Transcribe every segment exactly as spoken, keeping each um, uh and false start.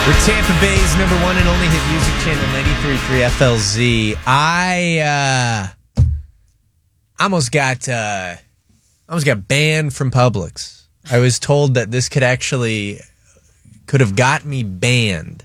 We're Tampa Bay's number one and only hit music channel, ninety-three point three F L Z. I uh, almost got uh, almost got banned from Publix. I was told that this could actually could have got me banned.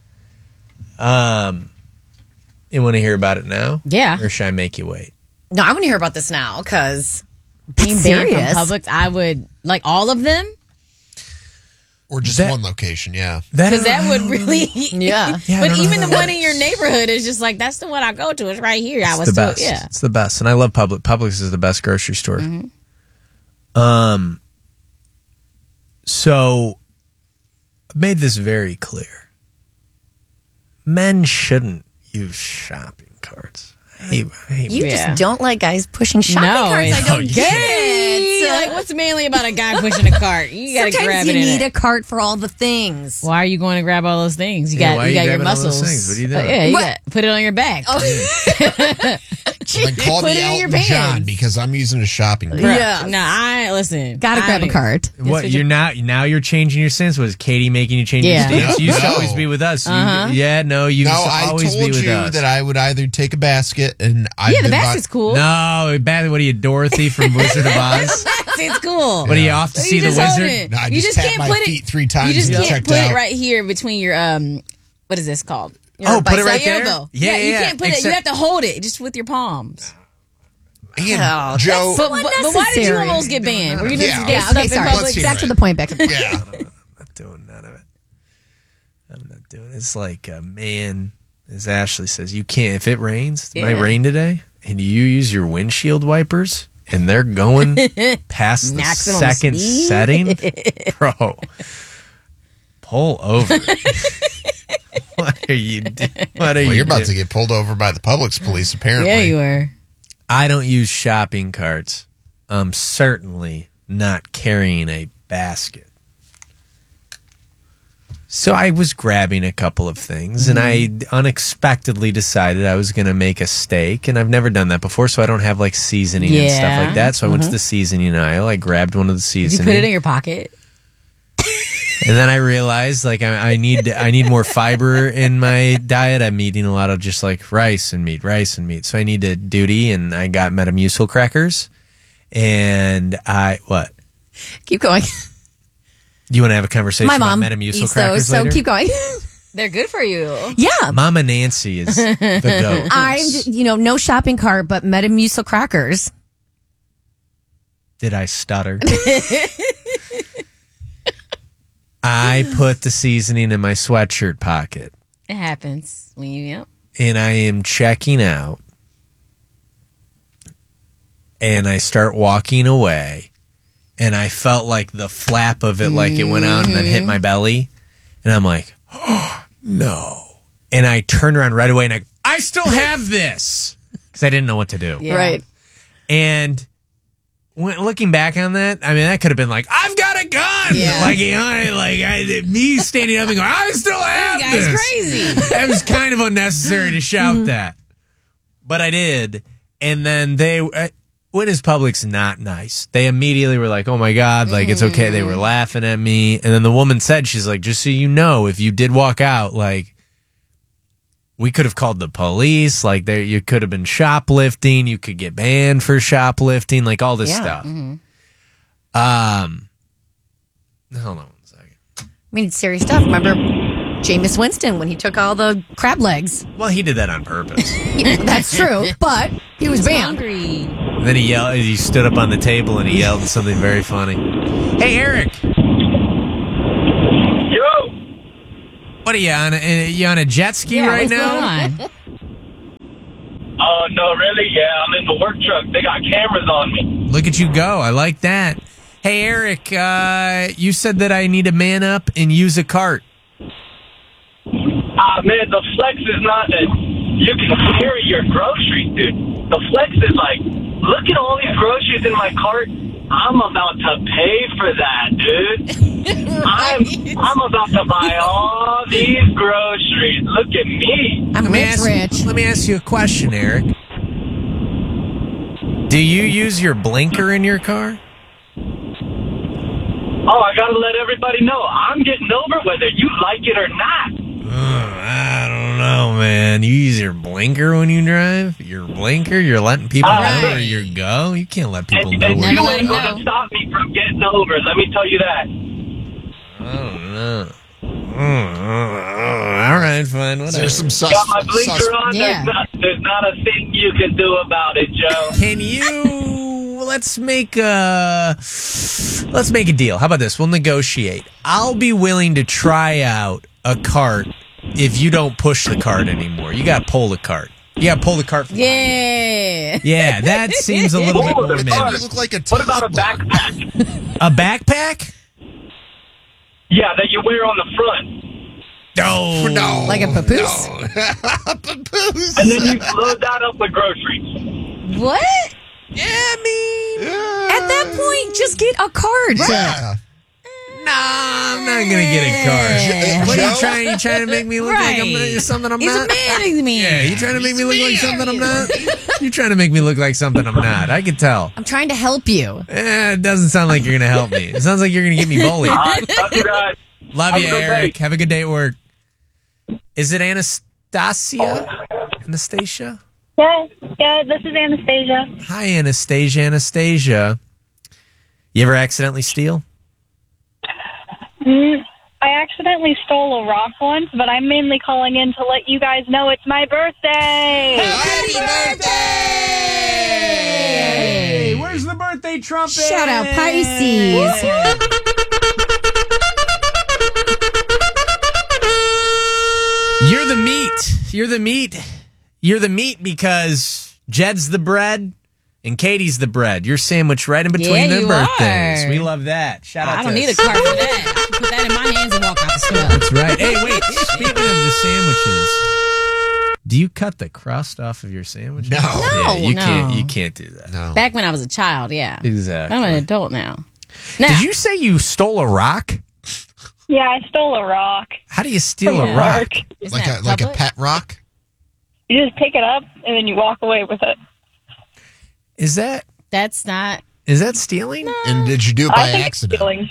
Um, you want to hear about it now? Yeah. Or should I make you wait? No, I want to hear about this now because Being banned serious. from Publix, I would like all of them Or just That- one location, yeah. because that would really. Yeah. Yeah, I but don't know even how the that one in your neighborhood is just like that's the one I go to. It's right here. I It's was the still best. yeah. It's the best, and I love Publix. Publix is the best grocery store. Mm-hmm. Um, so I made this very clear. Men shouldn't use shopping carts. I hate, I hate you Yeah. just don't like guys pushing shopping No, carts. I it's don't okay. get Hey, it. like what's manly about a guy pushing a cart? You gotta Sometimes grab you it in need it. a cart for all the things. Why are you going to grab all those things? You Yeah, got why are you you got your grabbing all those muscles. things? What are you Uh, doing? yeah, you What? got put it on your back. Oh, Then call Put me it in your Elton John pants. because I'm using a shopping cart. Bruh, Yeah. No, I listen. gotta I grab a don't- cart. What what you're not now? You're changing your stance. Was Katie making you change Yeah. your stance? You used to No. always be with us. You- Uh-huh. yeah, no, you No, used to I always be told with you us. that I would either take a basket and I Yeah, the basket's cool. No, bad. What are you, Dorothy from Wizard of Oz? It's cool. What are you off to So see you the just hold wizard? it. No, I you just just tap can't my put feet it. three times You just and can't checked put out. it right here between your um. What is this called? Your Oh, put it right bicep there? elbow. Yeah, Yeah, yeah, you yeah. can't put it. You Except- have to hold it just with your palms. And Oh, Joe, But, but, but why did you unnecessary. almost get banned? Were you just Yeah. get Yeah, stuff okay, in sorry. public? Let's hear Back it. to the point. Back to the point. yeah. I'm not doing none of it. I'm not doing it. It's like, uh, man, as Ashley says, you can't, if it rains, it might Yeah. rain today, and you use your windshield wipers, and they're going past the Maximum second speed. setting, bro, pull over. What are you doing? What are Well, you you're about doing? to get pulled over by the Publix police, apparently. Yeah, you were. I don't use shopping carts. I'm certainly not carrying a basket. So I was grabbing a couple of things, and I unexpectedly decided I was going to make a steak, and I've never done that before, so I don't have like seasoning and stuff Yeah. like that. So I went to the seasoning aisle. I grabbed one of the You seasoning, put it in your pocket. and then I realized like I, I need I need more fiber in my diet. I'm eating a lot of just like rice and meat, rice and meat. So I need to duty, and I got Metamucil crackers, and I what? Keep going. Do you want to have a conversation My mom about Metamucil eats crackers those, so later? keep going. They're good for you. Yeah. Mama Nancy is the goat. I'm, j- you know, no shopping cart, but Metamucil crackers. Did I stutter? I put the seasoning in my sweatshirt pocket, It happens when you. Yep. and I am checking out, and I start walking away, and I felt like the flap of it, like it went out and then hit my belly, and I'm like, oh, no. And I turned around right away, and I, I still have this, because I didn't know what to do. Yeah. Right. And when, looking back on that, I mean, that could have been like, I've got a gun. Yeah. Like, you know, like I, me standing up and going, I still have This this. guy's crazy. It was kind of unnecessary to shout that. But I did. And then they, uh, when is Publix not nice? They immediately were like, oh my God, like, it's okay. They were laughing at me. And then the woman said, she's like, just so you know, if you did walk out, like, we could have called the police. Like, there, you could have been shoplifting. You could get banned for shoplifting. Like all this Yeah. stuff. Um, hold on one second. I mean, it's serious stuff. Remember Jameis Winston when he took all the crab legs? Well, he did that on purpose. Yeah, that's true, but he was banned. Hungry. And then he yelled. He stood up on the table and he yelled something very funny. Hey, Eric. Yo! What are you on? A, you on a jet ski Yeah, right what's now? going on? Oh, no, really? Yeah, I'm in the work truck. They got cameras on me. Look at you go. I like that. Hey, Eric. Uh, you said that I need to man up and use a cart. Ah, man, the Flex is not that you can carry your groceries, dude. The Flex is like, look at all these groceries in my cart. I'm about to pay for that, dude. I'm I'm about to buy all these groceries. Look at me. I'm Let me rich, ask, rich. Let me ask you a question, Eric. Do you use your blinker in your car? Oh, I gotta let everybody know. I'm getting over whether you like it or not. Uh, I don't know, man. You use your blinker when you drive? Your blinker? You're letting people All know right. where you go? You can't let people And, know and where you you let ain't them gonna know. stop me from getting over. Let me tell you that. I don't know. Mm, all right, fine, whatever. There's some sus- Got my blinker sus- on. Yeah. There's, not, there's not a thing you can do about it, Joe. Can you let's make a let's make a deal. How about this? We'll negotiate. I'll be willing to try out a cart if you don't push the cart anymore. You got to pull the cart. You got to pull the cart. From Yeah. Yeah, that seems a little bit Pull more the manly. cart. You look like a What about a toddler. backpack? A backpack? Yeah, that you wear on the front. No, No. Like a papoose? No. Papoose. And then you load that up with groceries. What? Yeah, me. At that point, just get a card. Yeah. Nah, I'm not gonna get a cart. What are you Joe? trying? You trying to make me look like I'm Right. something I'm He's not? a man. He's a man. Yeah, you trying to make me look like something I'm not? You're trying to make me look like something I'm not. I can tell. I'm trying to help you. Eh, it doesn't sound like you're gonna help me. It sounds like you're gonna get me bullied. All right, love you guys. Love Have you, a good Eric. day. Have a good day at work. Is it Anastasia? Anastasia? Yeah, yeah, this is Anastasia. Hi, Anastasia. Anastasia. You ever accidentally steal? Mm, I accidentally stole a rock once, but I'm mainly calling in to let you guys know it's my birthday. Happy birthday! Hey, where's the birthday trumpet? Shout out Pisces. You're the meat. You're the meat. You're the meat because Jed's the bread and Katie's the bread. You're sandwiched right in between Yeah, their you birthdays. are. We love that. Shout out I to don't need a us. card for that. I can put that in my hands and walk out the store. That's right. Hey, wait. Speaking of the sandwiches, do you cut the crust off of your sandwich? No. Yeah, you No. can't. You can't do that. No. Back when I was a child, yeah. Exactly. I'm an adult now. Now, Did you say you stole a rock? Yeah, I stole a rock. How do you steal from a rock? work. isn't Like that a like a public? pet rock? You just pick it up and then you walk away with it. Is that That's not. is that stealing? And did you do it I by think accident? it's stealing.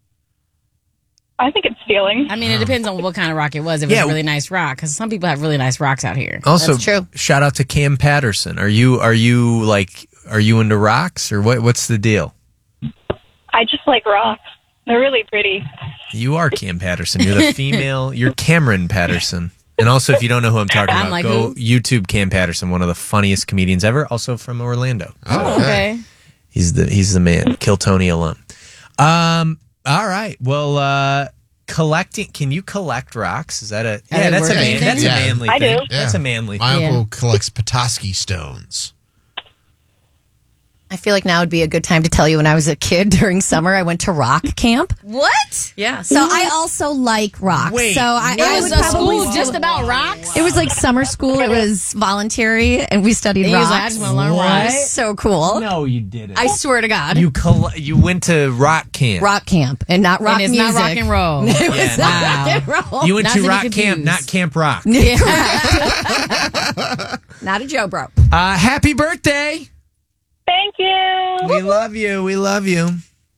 I think it's stealing. I mean, it depends on what kind of rock it was. If Yeah. it's a really nice rock, because some people have really nice rocks out here. Also, That's true. shout out to Cam Patterson. Are you are you like are you into rocks or what? What's the deal? I just like rocks. They're really pretty. You are Cam Patterson. You're the female. You're Cameron Patterson. And also, if you don't know who I'm talking I'm about, like, go who? YouTube Cam Patterson, one of the funniest comedians ever. Also from Orlando. Oh, Okay. He's the he's the man. Kill Tony alum. Um. All right. Well, uh, collecting. Can you collect rocks? Is that a yeah? they That's a work man. in That's a Yeah. manly I thing. do. That's a manly. My thing. Yeah. uncle collects Petoskey stones. I feel like now would be a good time to tell you when I was a kid during summer, I went to rock camp. What? Yeah. So I also like rocks. Wait, so I, It I was would a probably school still- just about rocks? It was like summer school. It was voluntary, and we studied And he was rocks. like, I just want to learn What? It rocks. was so cool. No, you didn't. I swear to God. you coll- You went to rock camp. rock camp and not rock And it's music. not rock and roll. It Yeah, was no. not rock and roll. You went Not to to be rock camp, confused. not Camp Rock. Not a Joe bro. Uh, happy birthday. Thank you. We love you. We love you.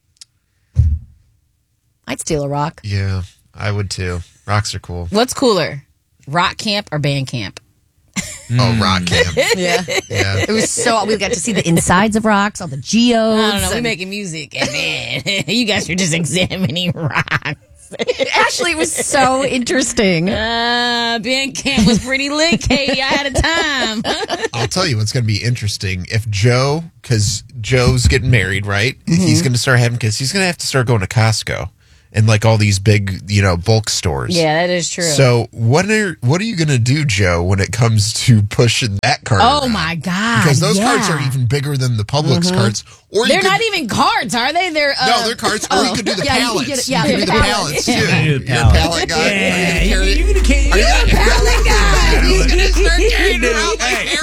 I'd steal a rock. Yeah, I would too. Rocks are cool. What's cooler, rock camp or band camp? Oh, rock camp. Yeah. Yeah. It was so, we got to see the insides of rocks, all the geodes. I don't know. We and- making music, and man, you guys are just examining rocks. Actually, it was so interesting. Uh, band camp was pretty lit, Katie. I had a time. I'll tell you what's going to be interesting. If Joe, because Joe's getting married, right? He's going to start having kids. He's going to have to start going to Costco and like all these big, you know, bulk stores. Yeah, that is true. So what are what are you going to do, Joe, when it comes to pushing that cart? oh around? my god, Because those yeah. carts are even bigger than the Publix carts. Or you They're could, not even cards, are they? They're uh, No, they're carts. Or you could do the Yeah, you could pallets. get it- yeah, you could do the pallets. pallets too. Yeah, do the You're a pallets. pallet guy. Yeah, Are you you, gonna carry you, it? you, you, Are you you, a pallet guy? He's going to start carrying Dude, around like hey.